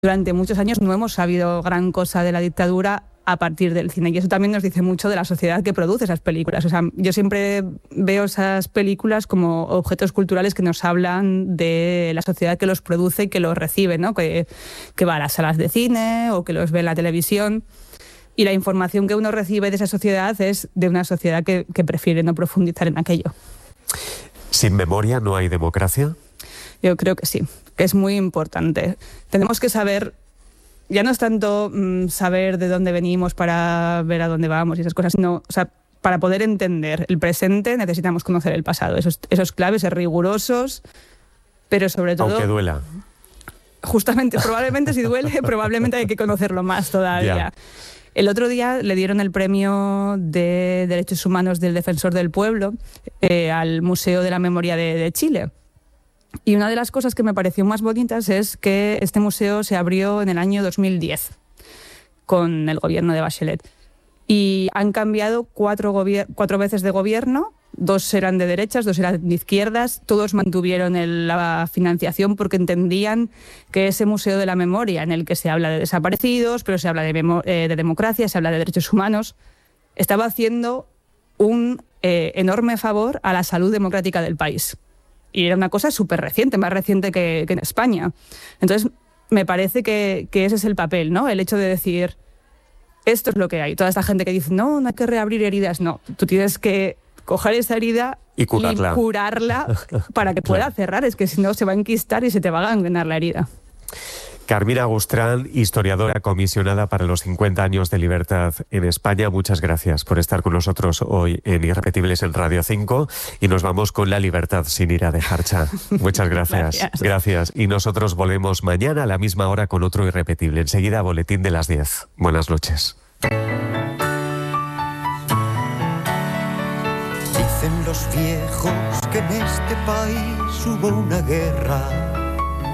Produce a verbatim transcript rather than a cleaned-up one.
durante muchos años no hemos sabido gran cosa de la dictadura a partir del cine, y eso también nos dice mucho de la sociedad que produce esas películas. O sea, yo siempre veo esas películas como objetos culturales que nos hablan de la sociedad que los produce y que los recibe, ¿no? Que, que va a las salas de cine o que los ve en la televisión. Y la información que uno recibe de esa sociedad es de una sociedad que, que prefiere no profundizar en aquello. ¿Sin memoria no hay democracia? Yo creo que sí, que es muy importante. Tenemos que saber, ya no es tanto mmm, saber de dónde venimos para ver a dónde vamos y esas cosas, sino, o sea, para poder entender el presente necesitamos conocer el pasado. Esos, esos claves, ser rigurosos, pero sobre todo... Aunque duela. Justamente, probablemente si duele, probablemente hay que conocerlo más todavía. Ya. El otro día le dieron el premio de Derechos Humanos del Defensor del Pueblo eh, al Museo de la Memoria de, de Chile. Y una de las cosas que me pareció más bonitas es que este museo se abrió en el año dos mil diez con el gobierno de Bachelet. Y han cambiado cuatro, gobier- cuatro veces de gobierno, dos eran de derechas, dos eran de izquierdas, todos mantuvieron el, la financiación porque entendían que ese Museo de la Memoria, en el que se habla de desaparecidos, pero se habla de, memo- eh, de democracia, se habla de derechos humanos, estaba haciendo un eh, enorme favor a la salud democrática del país. Y era una cosa súper reciente, más reciente que, que en España. Entonces, me parece que, que ese es el papel, ¿no? El hecho de decir, esto es lo que hay. Toda esta gente que dice, no, no hay que reabrir heridas. No, tú tienes que coger esa herida y curarla, y curarla para que pueda claro. cerrar. Es que si no, se va a enquistar y se te va a gangrenar la herida. Carmina Gustrán, historiadora comisionada para los cincuenta años de libertad en España. Muchas gracias por estar con nosotros hoy en Irrepetibles en Radio cinco. Y nos vamos con la libertad sin ir a dejarcha. Muchas gracias. gracias. Gracias. Y nosotros volvemos mañana a la misma hora con otro Irrepetible. Enseguida, boletín de las diez. Buenas noches. Dicen los viejos que en este país hubo una guerra